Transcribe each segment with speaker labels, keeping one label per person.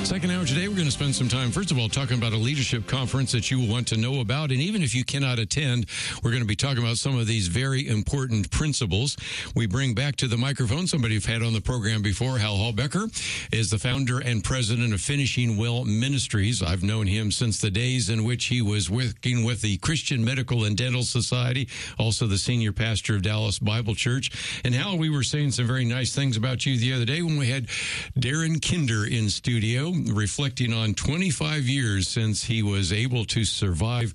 Speaker 1: Second hour today, we're going to spend some time, first of all, talking about a leadership conference that you will want to know about. And even if you cannot attend, we're going to be talking about some of these very important principles. We bring back to the microphone somebody we've had on the program before. Hal Hallbecker is the founder and president of Finishing Well Ministries. I've known him since the days in which he was working with the Christian Medical and Dental Society, also the senior pastor of Dallas Bible Church. And Hal, we were saying some very nice things about you the other day when we had Darren Kinder in studio, reflecting on 25 years since he was able to survive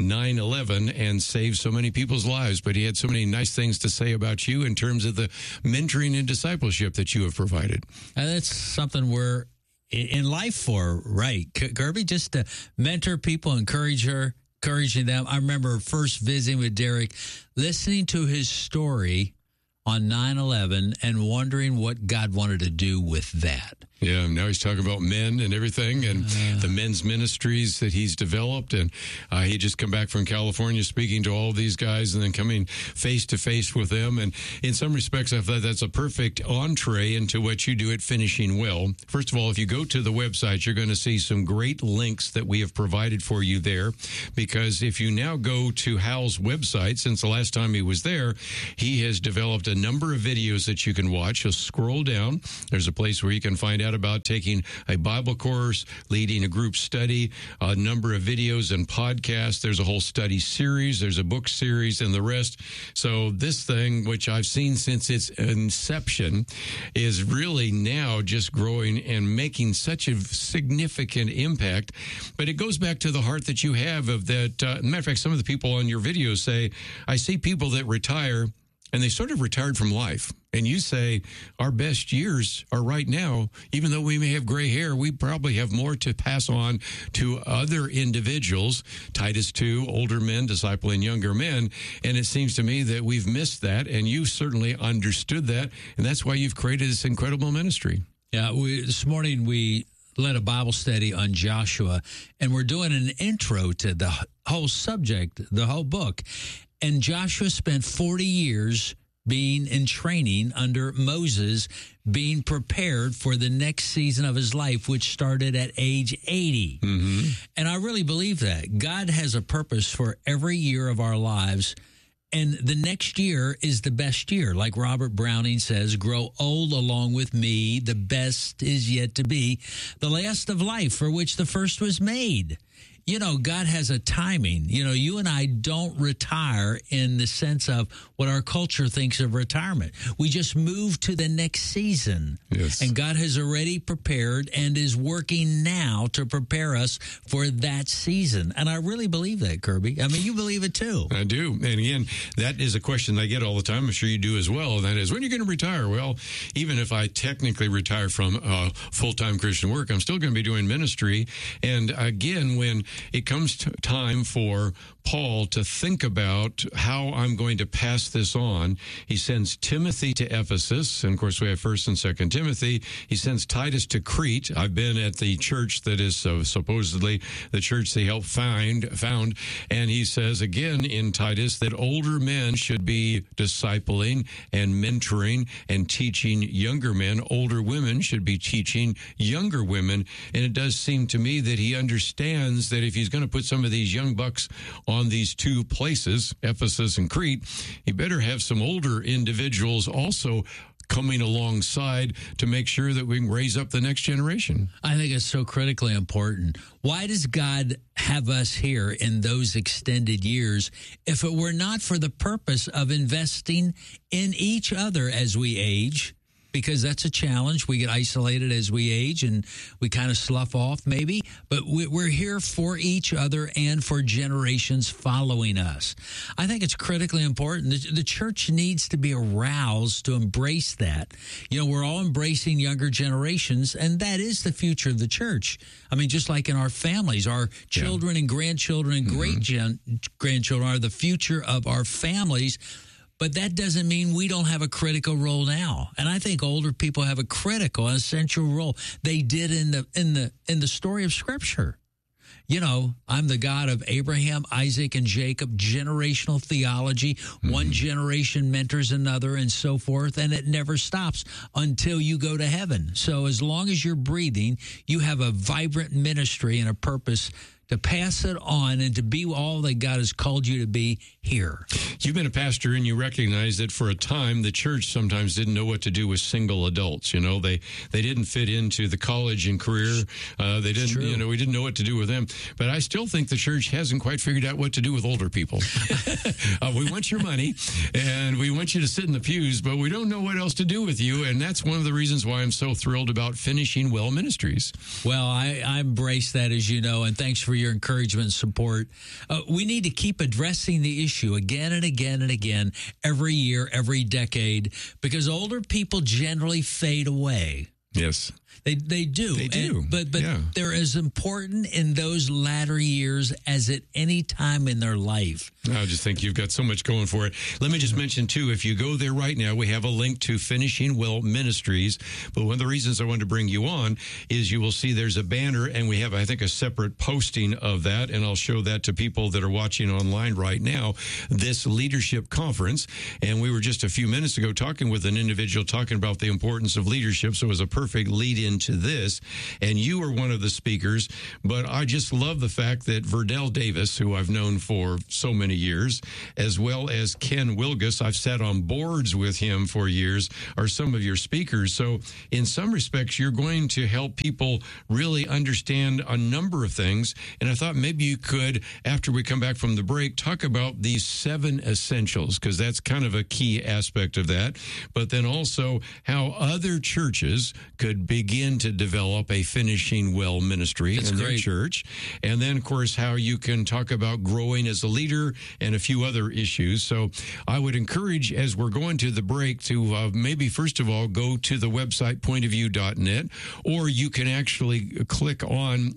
Speaker 1: 9/11 and save so many people's lives. But he had so many nice things to say about you in terms of the mentoring and discipleship that you have provided.
Speaker 2: That's something we're in life for, right, Kirby? Just to mentor people, encouraging them. I remember first visiting with Derek, listening to his story on 9/11 and wondering what God wanted to do with that.
Speaker 1: Yeah, now he's talking about men and everything and the men's ministries that he's developed. And he just come back from California speaking to all these guys and then coming face to face with them. And in some respects, I thought that's a perfect entree into what you do at Finishing Well. First of all, if you go to the website, you're going to see some great links that we have provided for you there. Because if you now go to Hal's website, since the last time he was there, he has developed a number of videos that you can watch. You'll scroll down. There's a place where you can find out about taking a Bible course, leading a group study, a number of videos and podcasts. There's a whole study series. There's a book series and the rest. So this thing, which I've seen since its inception, is really now just growing and making such a significant impact. But it goes back to the heart that you have of that. Matter of fact, some of the people on your videos say, I see people that retire and they sort of retired from life. And you say, our best years are right now. Even though we may have gray hair, we probably have more to pass on to other individuals. Titus 2, older men discipling younger men. And it seems to me that we've missed that. And you certainly understood that. And that's why you've created this incredible ministry.
Speaker 2: Yeah, this morning we led a Bible study on Joshua. And we're doing an intro to the whole subject, the whole book. And Joshua spent 40 years being in training under Moses, being prepared for the next season of his life, which started at age 80. Mm-hmm. And I really believe that. God has a purpose for every year of our lives. And the next year is the best year. Like Robert Browning says, grow old along with me. The best is yet to be. The last of life for which the first was made. You know, God has a timing. You know, you and I don't retire in the sense of what our culture thinks of retirement. We just move to the next season.
Speaker 1: Yes. And
Speaker 2: God has already prepared and is working now to prepare us for that season. And I really believe that, Kirby. I mean, you believe it too.
Speaker 1: I do. And again, that is a question I get all the time. I'm sure you do as well. And that is, when are you going to retire? Well, even if I technically retire from full-time Christian work, I'm still going to be doing ministry. And again, when it comes to time for Paul to think about how I'm going to pass this on, he sends Timothy to Ephesus. And of course, we have 1st and 2nd Timothy. He sends Titus to Crete. I've been at the church that is supposedly the church they helped found. And he says again in Titus that older men should be discipling and mentoring and teaching younger men. Older women should be teaching younger women. And it does seem to me that he understands that if he's going to put some of these young bucks on these two places, Ephesus and Crete, he better have some older individuals also coming alongside to make sure that we can raise up the next generation.
Speaker 2: I think it's so critically important. Why does God have us here in those extended years if it were not for the purpose of investing in each other as we age? Because that's a challenge. We get isolated as we age and we kind of slough off maybe. But we're here for each other and for generations following us. I think it's critically important. The church needs to be aroused to embrace that. You know, we're all embracing younger generations, and that is the future of the church. I mean, just like in our families, our children and grandchildren and great-grandchildren are the future of our families. But that doesn't mean we don't have a critical role now. And I think older people have a critical, essential role. They did in the story of Scripture. I'm the God of Abraham, Isaac, and Jacob, generational theology. One generation mentors another and so forth, and it never stops until you go to heaven. So as long as you're breathing, you have a vibrant ministry and a purpose to pass it on and to be all that God has called you to be here.
Speaker 1: You've been a pastor, and you recognize that for a time the church sometimes didn't know what to do with single adults. They didn't fit into the college and career. They didn't. We didn't know what to do with them. But I still think the church hasn't quite figured out what to do with older people. We want your money, and we want you to sit in the pews, but we don't know what else to do with you. And that's one of the reasons why I'm so thrilled about Finishing Well Ministries.
Speaker 2: Well, I embrace that, as you know, and thanks for your encouragement and support. We need to keep addressing the issue again and again and again, every year, every decade, because older people generally fade away.
Speaker 1: Yes.
Speaker 2: They do.
Speaker 1: They do.
Speaker 2: But
Speaker 1: yeah.
Speaker 2: They're as important in those latter years as at any time in their life.
Speaker 1: I just think you've got so much going for it. Let me just mention, too, if you go there right now, we have a link to Finishing Well Ministries. But one of the reasons I wanted to bring you on is you will see there's a banner, and we have, I think, a separate posting of that, and I'll show that to people that are watching online right now, this leadership conference. And we were just a few minutes ago talking with an individual talking about the importance of leadership, so it was a perfect lead-in to this. And you are one of the speakers, but I just love the fact that Verdell Davis, who I've known for so many years, as well as Ken Wilgus, I've sat on boards with him for years, are some of your speakers. So in some respects, you're going to help people really understand a number of things. And I thought maybe you could, after we come back from the break, talk about these 7 essentials, because that's kind of a key aspect of that. But then also how other churches could begin to develop a Finishing Well ministry in their church. And then, of course, how you can talk about growing as a leader and a few other issues. So I would encourage, as we're going to the break, to maybe first of all go to the website pointofview.net, or you can actually click on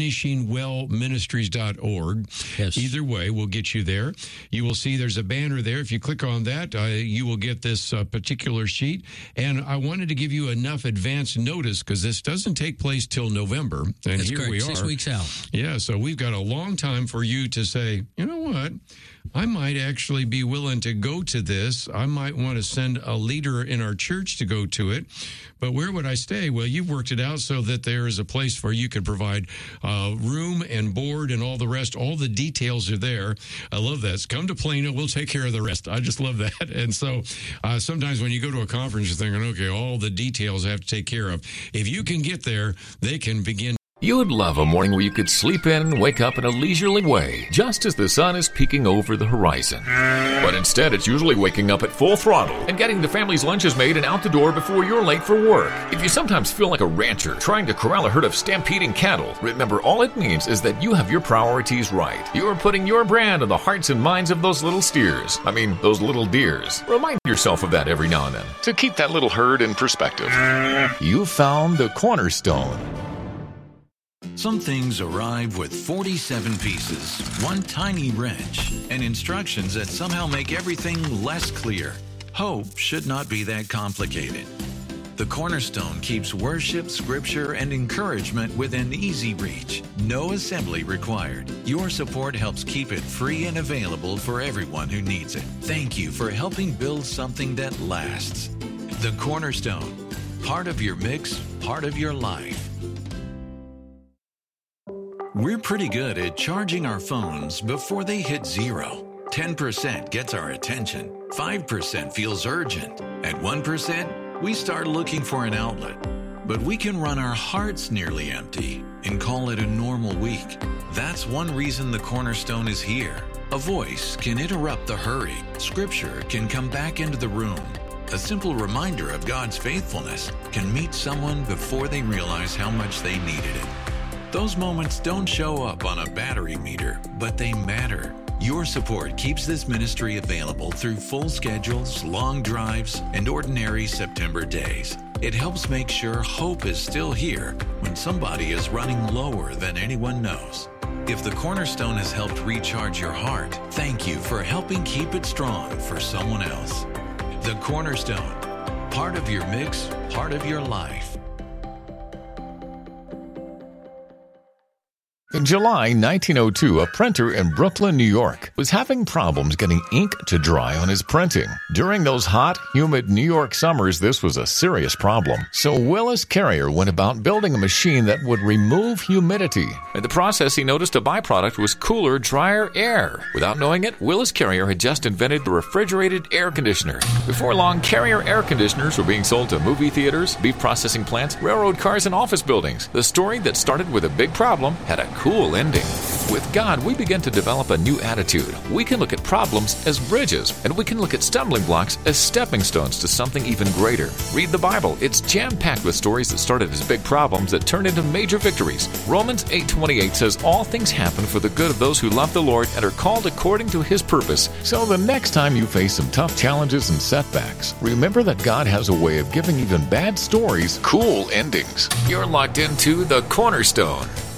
Speaker 1: finishingwellministries.org.
Speaker 2: Yes.
Speaker 1: Either way will get you there. You will see there's a banner there. If you click on that, you will get this particular sheet. And I wanted to give you enough advance notice, because this doesn't take place till November. And
Speaker 2: That's
Speaker 1: here
Speaker 2: correct.
Speaker 1: we are.
Speaker 2: 6 weeks out.
Speaker 1: Yeah, so we've got a long time for you to say, you know what? I might actually be willing to go to this. I might want to send a leader in our church to go to it. But where would I stay? Well, you've worked it out so that there is a place where you can provide room and board and all the rest. All the details are there. I love that. Come to Plano. We'll take care of the rest. I just love that. And so sometimes when you go to a conference, you're thinking, okay, all the details I have to take care of. If you can get there, they can begin.
Speaker 3: You would love a morning where you could sleep in and wake up in a leisurely way, just as the sun is peeking over the horizon. But instead, it's usually waking up at full throttle and getting the family's lunches made and out the door before you're late for work. If you sometimes feel like a rancher trying to corral a herd of stampeding cattle, remember, all it means is that you have your priorities right. You're putting your brand on the hearts and minds of those little steers. Those little deers. Remind yourself of that every now and then to keep that little herd in perspective. You found the cornerstone.
Speaker 4: Some things arrive with 47 pieces, one tiny wrench, and instructions that somehow make everything less clear. Hope should not be that complicated. The Cornerstone keeps worship, scripture, and encouragement within easy reach. No assembly required. Your support helps keep it free and available for everyone who needs it. Thank you for helping build something that lasts. The Cornerstone. Part of your mix, part of your life. We're pretty good at charging our phones before they hit 0. 10% gets our attention. 5% feels urgent. At 1%, we start looking for an outlet. But we can run our hearts nearly empty and call it a normal week. That's one reason the Cornerstone is here. A voice can interrupt the hurry. Scripture can come back into the room. A simple reminder of God's faithfulness can meet someone before they realize how much they needed it. Those moments don't show up on a battery meter, but they matter. Your support keeps this ministry available through full schedules, long drives, and ordinary September days. It helps make sure hope is still here when somebody is running lower than anyone knows. If the Cornerstone has helped recharge your heart, thank you for helping keep it strong for someone else. The Cornerstone. Part of your mix, part of your life.
Speaker 3: In July 1902, a printer in Brooklyn, New York, was having problems getting ink to dry on his printing. During those hot, humid New York summers, this was a serious problem. So Willis Carrier went about building a machine that would remove humidity. In the process, he noticed a byproduct was cooler, drier air. Without knowing it, Willis Carrier had just invented the refrigerated air conditioner. Before long, Carrier air conditioners were being sold to movie theaters, beef processing plants, railroad cars, and office buildings. The story that started with a big problem had a cool ending. With God, we begin to develop a new attitude. We can look at problems as bridges, and we can look at stumbling blocks as stepping stones to something even greater. Read the Bible. It's jam-packed with stories that started as big problems that turned into major victories. Romans 8:28 says, "All things happen for the good of those who love the Lord and are called according to His purpose." So the next time you face some tough challenges and setbacks, remember that God has a way of giving even bad stories cool endings. You're locked into The Cornerstone